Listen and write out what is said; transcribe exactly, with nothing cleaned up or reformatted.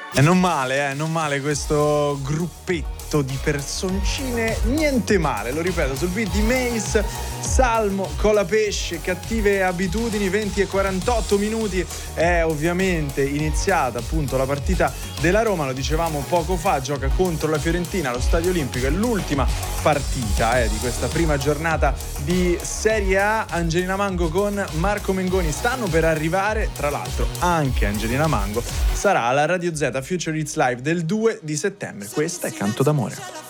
E non male, eh, non male questo gruppetto di personcine, niente male, lo ripeto, sul beat di Mace, Salmo, Colapesce, Cattive Abitudini, venti e quarantotto minuti, è ovviamente iniziata appunto la partita della Roma, lo dicevamo poco fa, gioca contro la Fiorentina allo Stadio Olimpico, è l'ultima partita eh, di questa prima giornata di Serie A. Angelina Mango con Marco Mengoni stanno per arrivare, tra l'altro anche Angelina Mango sarà alla Radio Z Future Hits Live del due di settembre. Questa è Canto d'amore.